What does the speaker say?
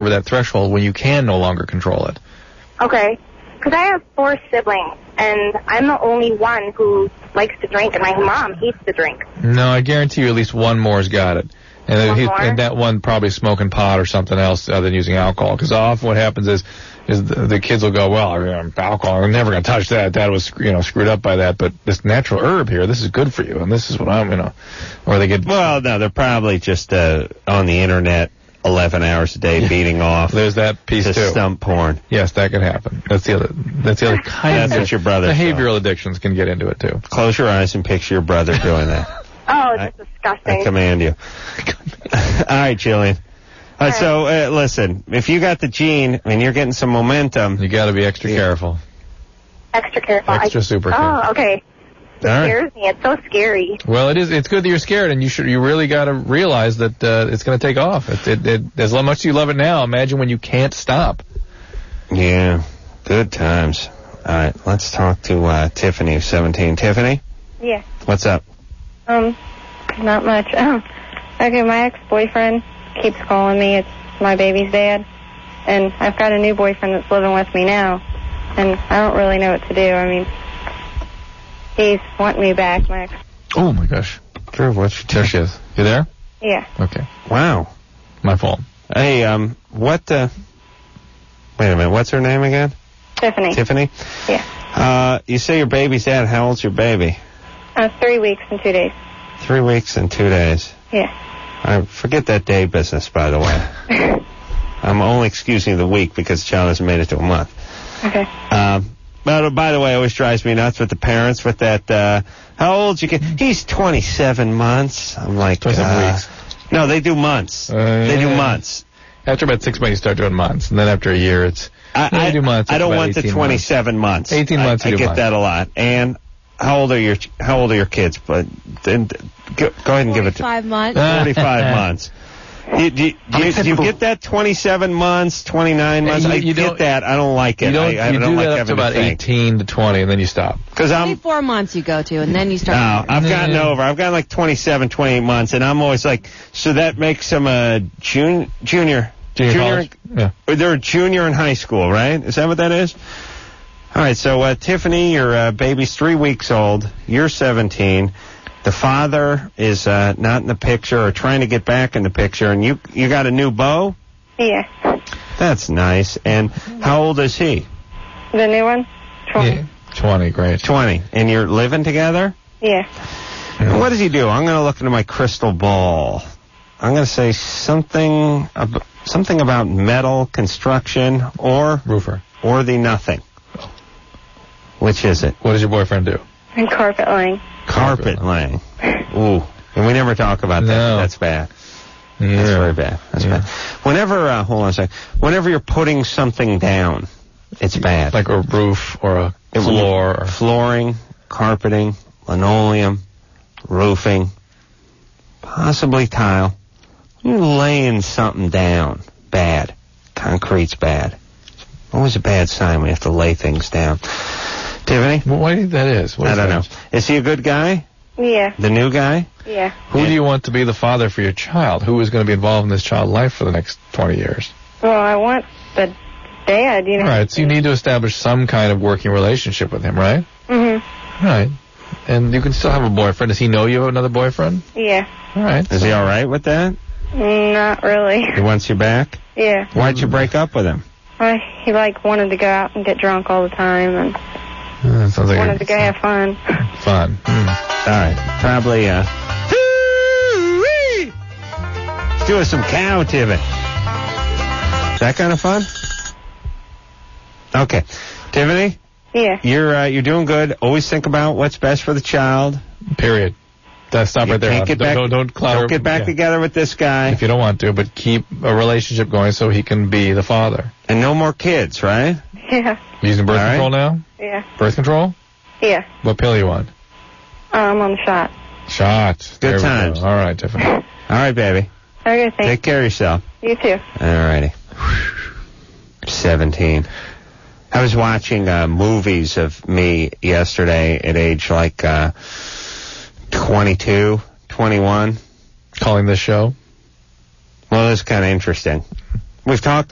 over that threshold when you can no longer control it. Okay. Because I have 4 siblings, and I'm the only one who likes to drink, and my mom hates to drink. No, I guarantee you at least one more's got it. And that one probably smoking pot or something else other than using alcohol. Because often what happens is the kids will go, well, alcohol, I'm never going to touch that. Dad was, screwed up by that. But this natural herb here, this is good for you. And this is what I'm, or they get... Well, no, they're probably just on the internet 11 hours a day beating off. There's that piece, too. Stump porn. Yes, that could happen. That's the other kind of... what your brother behavioral addictions can get into it, too. Close your eyes and picture your brother doing that. Oh, it's disgusting. I command you. All right, Jillian. So, listen, if you got the gene and you're getting some momentum... You got to be extra careful. Extra careful. Super careful. Oh, okay. It scares me. It's so scary. Well, it is. It's good that you're scared, and you really got to realize that it's going to take off. As much as you love it now, imagine when you can't stop. Yeah, good times. All right, let's talk to Tiffany, 17. Tiffany? Yeah. What's up? Not much. Okay, my ex-boyfriend keeps calling me. It's my baby's dad. And I've got a new boyfriend that's living with me now. And I don't really know what to do. I mean, he's wanting me back, my ex. Oh, my gosh. Drew, there she is. You there? Yeah. Okay. Wow. My fault. Hey, wait a minute, what's her name again? Tiffany. Tiffany? Yeah. You say your baby's dad. How old's your baby? 3 weeks and 2 days. 3 weeks and 2 days. Yeah. I forget that day business, by the way. I'm only excusing the week because the child hasn't made it to a month. Okay. But by the way, it always drives me nuts with the parents with that, how old's your kid? He's 27 months. I'm like, 27 weeks. No, they do months. They do months. After about 6 months, you start doing months. And then after a year, it's... I do months. I don't want the 27 months. 18 months I you do get months. that a lot. And how old are your kids? But then, go ahead and give it to 45 months. 45 months. Do you get that 27 months, 29 months? I get that. I don't like it. I don't like that up having to about 18 to 20, and then you stop. 24 months you go to, and then you start. No, I've gotten over. I've gotten like 27, 28 months, and I'm always like, so that makes them a junior. College? Yeah. They're a junior in high school, right? Is that what that is? All right, so Tiffany, your baby's 3 weeks old. You're 17. The father is not in the picture or trying to get back in the picture, and you got a new beau? Yeah. That's nice. And how old is he? The new one? 20. Yeah, 20, great. 20. And you're living together? Yeah. What does he do? I'm going to look into my crystal ball. I'm going to say something about metal construction or roofer or the nothing. Which is it? What does your boyfriend do? And carpet laying. Carpet laying. Ooh. And we never talk about that. No. That's bad. Yeah. That's very bad. That's bad. Whenever, hold on a second. Whenever you're putting something down, it's bad. Like a roof or a floor. Or... Flooring, carpeting, linoleum, roofing, possibly tile. You're laying something down. Bad. Concrete's bad. Always a bad sign when you have to lay things down. Tiffany? Well, what do you think that is? I don't know. Is he a good guy? Yeah. The new guy? Yeah. Who do you want to be the father for your child? Who is going to be involved in this child's life for the next 20 years? Well, I want the dad, All right, so you need to establish some kind of working relationship with him, right? Mm-hmm. All right. And you can still have a boyfriend. Does he know you have another boyfriend? Yeah. All right. Is he all right with that? Not really. He wants you back? Yeah. Why'd you break up with him? He wanted to go out and get drunk all the time and sounds like wanted to go have fun. Fun. All right. Probably, let's do some cow Tibbet. Is that kind of fun? Okay. Tiffany? Yeah. You're doing good. Always think about what's best for the child. Period. Stop right there. Don't get back together with this guy. If you don't want to, but keep a relationship going so he can be the father. And no more kids, right? Yeah. You using birth control now? Yeah. Birth control? Yeah. What pill you on? I'm on the shot. Shot. Good times. All right, Tiffany. All right, baby. Okay, thanks. Take care of yourself. You too. All righty. 17. I was watching movies of me yesterday at age like 22, 21. Calling this show? Well, it's kind of interesting. We've talked